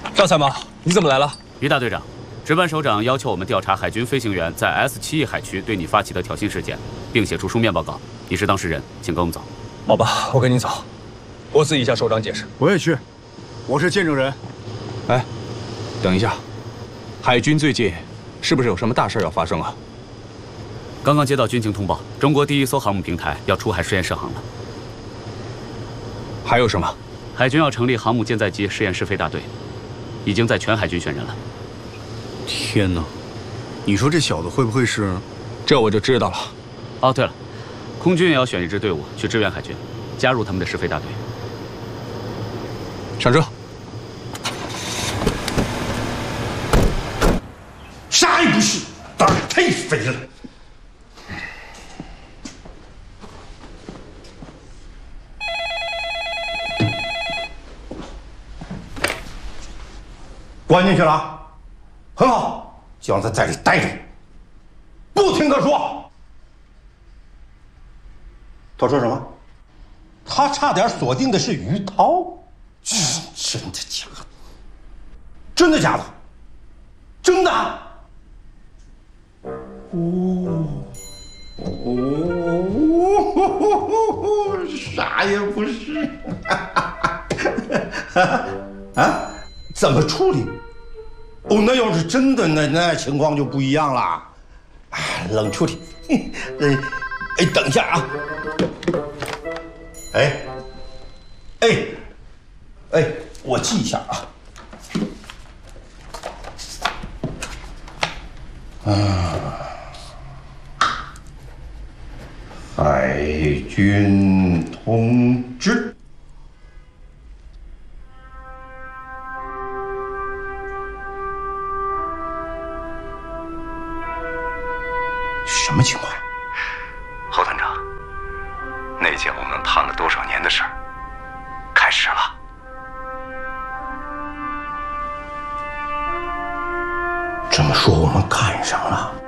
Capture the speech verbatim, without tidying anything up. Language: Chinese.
赵参谋，你怎么来了？ 于大队长，值班首长要求我们调查海军飞行员在 S 七 E 海区对你发起的挑衅事件，并写出书面报告。你是当事人，请跟我们走。 好吧，我跟你走。我自己向首长解释。 我也去，我是见证人。 哎，等一下，海军最近是不是有什么大事要发生啊？ 刚刚接到军情通报，中国第一艘航母平台要出海试验试航了。 还有什么？ 海军要成立航母舰载机实验试飞大队，已经在全海军选人了。 天哪，你说这小子会不会是？ 这我就知道了。 哦，对了，空军也要选一支队伍去支援海军，加入他们的试飞大队。 上车。 啥也不是，胆儿太肥了。关进去了啊，很好，就让他在里待着，不听他说。他说什么？他差点锁定的是于涛，真的假的？真的假的？真的？哦哦，啥也不是。啊？怎么处理？哦，那要是真的，那那情况就不一样了。啊，冷处理。哎哎，等一下啊！哎哎哎，我记一下啊。啊，海军通知。什么情况？ 侯团长，那件我们盼了多少年的事儿，开始了。 这么说，我们赶上了。